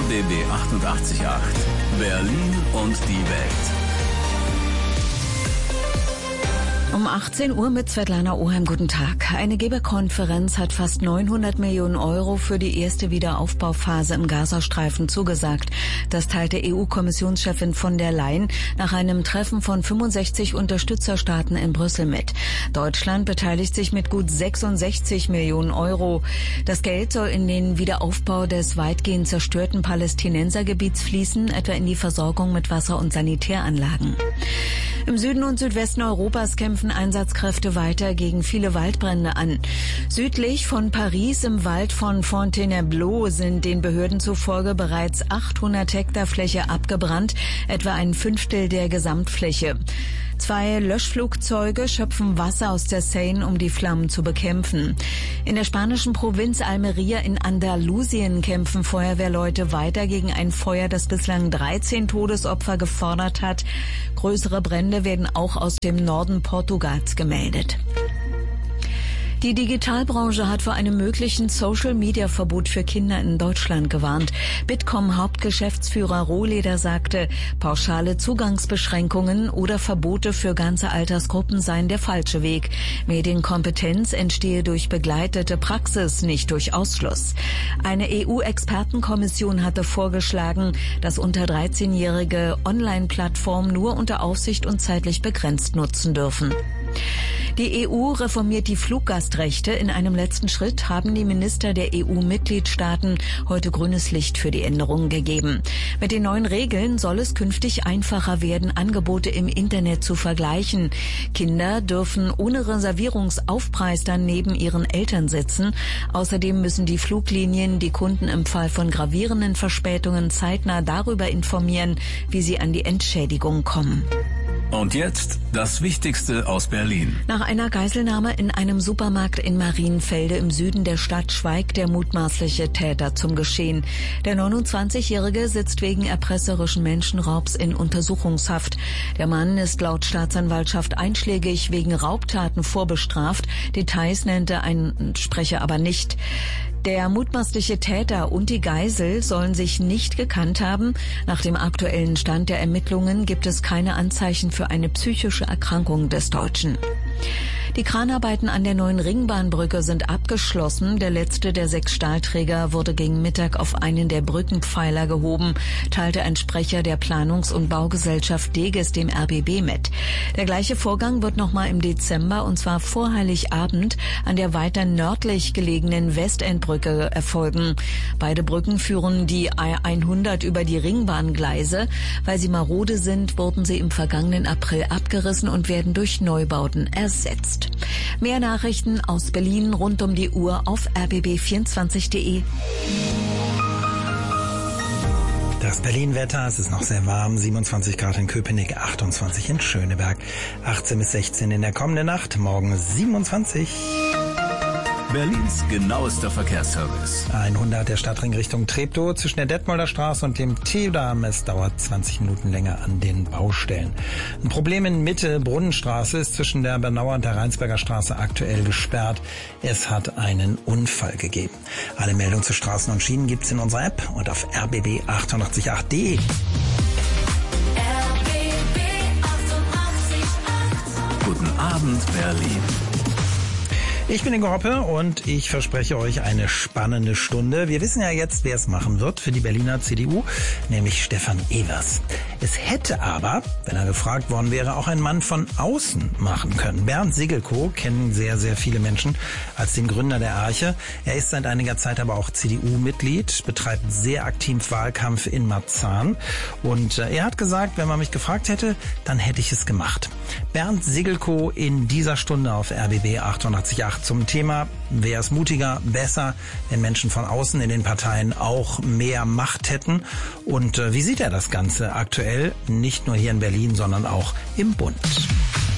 RBB 88.8 Berlin und die Welt. Um 18 Uhr mit Svetlana Oheim. Guten Tag. Eine Geberkonferenz hat fast 900 Millionen Euro für die erste Wiederaufbauphase im Gazastreifen zugesagt. Das teilte EU-Kommissionschefin von der Leyen nach einem Treffen von 65 Unterstützerstaaten in Brüssel mit. Deutschland beteiligt sich mit gut 66 Millionen Euro. Das Geld soll in den Wiederaufbau des weitgehend zerstörten Palästinensergebiets fließen, etwa in die Versorgung mit Wasser- und Sanitäranlagen. Im Süden und Südwesten Europas kämpfen Einsatzkräfte weiter gegen viele Waldbrände an. Südlich von Paris im Wald von Fontainebleau sind den Behörden zufolge bereits 800 Hektar Fläche abgebrannt, etwa ein Fünftel der Gesamtfläche. 2 Löschflugzeuge schöpfen Wasser aus der Seine, um die Flammen zu bekämpfen. In der spanischen Provinz Almería in Andalusien kämpfen Feuerwehrleute weiter gegen ein Feuer, das bislang 13 Todesopfer gefordert hat. Größere Brände werden auch aus dem Norden Portugals gemeldet. Die Digitalbranche hat vor einem möglichen Social-Media-Verbot für Kinder in Deutschland gewarnt. Bitkom-Hauptgeschäftsführer Rohleder sagte, pauschale Zugangsbeschränkungen oder Verbote für ganze Altersgruppen seien der falsche Weg. Medienkompetenz entstehe durch begleitete Praxis, nicht durch Ausschluss. Eine EU-Expertenkommission hatte vorgeschlagen, dass unter 13-Jährige Online-Plattformen nur unter Aufsicht und zeitlich begrenzt nutzen dürfen. Die EU reformiert die Fluggastrechte. In einem letzten Schritt haben die Minister der EU-Mitgliedstaaten heute grünes Licht für die Änderungen gegeben. Mit den neuen Regeln soll es künftig einfacher werden, Angebote im Internet zu vergleichen. Kinder dürfen ohne Reservierungsaufpreis dann neben ihren Eltern sitzen. Außerdem müssen die Fluglinien die Kunden im Fall von gravierenden Verspätungen zeitnah darüber informieren, wie sie an die Entschädigung kommen. Und jetzt das Wichtigste aus Berlin. Nach einer Geiselnahme in einem Supermarkt in Marienfelde im Süden der Stadt schweigt der mutmaßliche Täter zum Geschehen. Der 29-Jährige sitzt wegen erpresserischen Menschenraubs in Untersuchungshaft. Der Mann ist laut Staatsanwaltschaft einschlägig wegen Raubtaten vorbestraft. Details nannte ein Sprecher aber nicht. Der mutmaßliche Täter und die Geisel sollen sich nicht gekannt haben. Nach dem aktuellen Stand der Ermittlungen gibt es keine Anzeichen für eine psychische Erkrankung des Deutschen. Die Kranarbeiten an der neuen Ringbahnbrücke sind abgeschlossen. Der letzte der 6 Stahlträger wurde gegen Mittag auf einen der Brückenpfeiler gehoben, teilte ein Sprecher der Planungs- und Baugesellschaft Deges dem RBB mit. Der gleiche Vorgang wird nochmal im Dezember, und zwar vor Heiligabend, an der weiter nördlich gelegenen Westendbrücke erfolgen. Beide Brücken führen die 100 über die Ringbahngleise. Weil sie marode sind, wurden sie im vergangenen April abgerissen und werden durch Neubauten ersetzt. Mehr Nachrichten aus Berlin rund um die Uhr auf rbb24.de. Das Berlin-Wetter, es ist noch sehr warm, 27 Grad in Köpenick, 28 in Schöneberg, 18 bis 16 in der kommenden Nacht, morgen 27. Berlins genauester Verkehrsservice. 100 der Stadtring Richtung Treptow zwischen der Detmolder Straße und dem Theodam. Es dauert 20 Minuten länger an den Baustellen. Ein Problem in Mitte Brunnenstraße ist zwischen der Bernauer und der Rheinsberger Straße aktuell gesperrt. Es hat einen Unfall gegeben. Alle Meldungen zu Straßen und Schienen gibt's in unserer App und auf rbb888.de. Guten Abend, Berlin. Ich bin Ingo Hoppe und ich verspreche euch eine spannende Stunde. Wir wissen ja jetzt, wer es machen wird für die Berliner CDU, nämlich Stefan Evers. Es hätte aber, wenn er gefragt worden wäre, auch ein Mann von außen machen können. Bernd Sigelkow kennen sehr, sehr viele Menschen als den Gründer der Arche. Er ist seit einiger Zeit aber auch CDU-Mitglied, betreibt sehr aktiv Wahlkampf in Marzahn. Und er hat gesagt, wenn man mich gefragt hätte, dann hätte ich es gemacht. Bernd Sigelkow in dieser Stunde auf RBB 88.8 zum Thema, wäre es mutiger, besser, wenn Menschen von außen in den Parteien auch mehr Macht hätten. Und wie sieht er das Ganze aktuell? Nicht nur hier in Berlin, sondern auch im Bund.